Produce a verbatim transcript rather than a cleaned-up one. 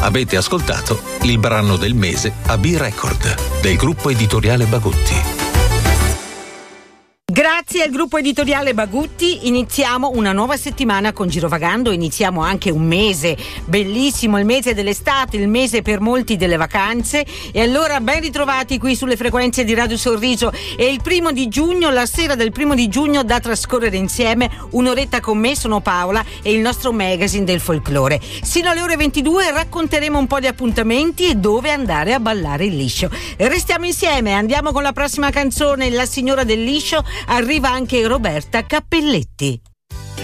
Avete ascoltato il brano del mese a B-Record del gruppo editoriale Bagutti. Grazie al gruppo editoriale Bagutti iniziamo una nuova settimana con Girovagando, iniziamo anche un mese bellissimo, il mese dell'estate, il mese per molti delle vacanze, e allora ben ritrovati qui sulle frequenze di Radio Sorriso. È il primo di giugno, la sera del primo di giugno da trascorrere insieme, un'oretta con me, sono Paola, e il nostro magazine del folklore. Sino alle ore ventidue racconteremo un po' di appuntamenti e dove andare a ballare il liscio. Restiamo insieme, andiamo con la prossima canzone, La signora del liscio. Arriva anche Roberta Cappelletti.